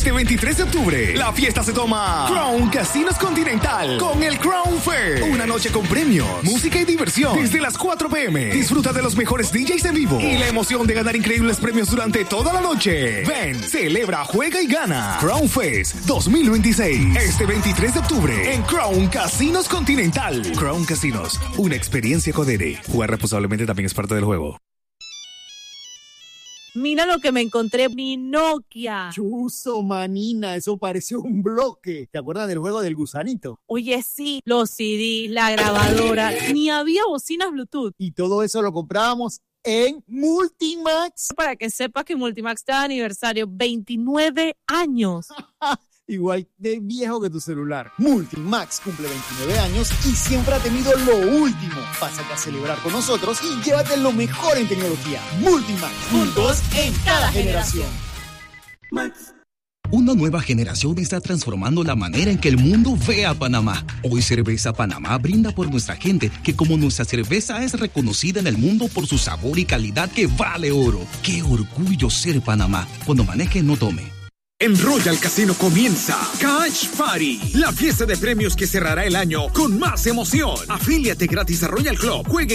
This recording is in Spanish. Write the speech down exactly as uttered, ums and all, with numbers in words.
Este veintitrés de octubre, la fiesta se toma Crown Casinos Continental con el Crown Fair. Una noche con premios, música y diversión desde las cuatro p m Disfruta de los mejores D Js en vivo y la emoción de ganar increíbles premios durante toda la noche. Ven, celebra, juega y gana. Crown Fest dos mil veintiséis. Este veintitrés de octubre en Crown Casinos Continental. Crown Casinos, una experiencia Codere. Jugar responsablemente también es parte del juego. Mira lo que me encontré, mi Nokia. Chuzo, manina, eso pareció un bloque. ¿Te acuerdas del juego del gusanito? Oye, sí, los C D, la grabadora, ni había bocinas Bluetooth. Y todo eso lo comprábamos en Multimax. Para que sepas que Multimax está de aniversario, veintinueve años. Igual de viejo que tu celular. Multimax cumple veintinueve años y siempre ha tenido lo último. Pásate a celebrar con nosotros y llévate lo mejor en tecnología. Multimax, juntos en cada generación. Max. Una nueva generación está transformando la manera en que el mundo ve a Panamá. Hoy Cerveza Panamá brinda por nuestra gente, que como nuestra cerveza es reconocida en el mundo por su sabor y calidad que vale oro. ¡Qué orgullo ser Panamá! Cuando maneje, no tome. En Royal Casino comienza Cash Party, la fiesta de premios que cerrará el año con más emoción. Afíliate gratis a Royal Club. Juegue